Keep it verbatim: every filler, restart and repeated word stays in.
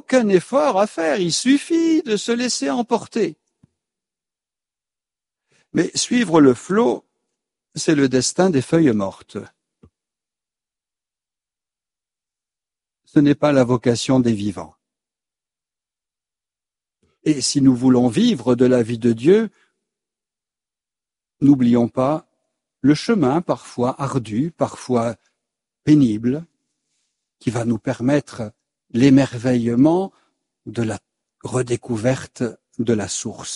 aucun effort à faire, il suffit de se laisser emporter. Mais suivre le flot, c'est le destin des feuilles mortes. Ce n'est pas la vocation des vivants. Et si nous voulons vivre de la vie de Dieu, n'oublions pas le chemin parfois ardu, parfois pénible, qui va nous permettre l'émerveillement de la redécouverte de la source.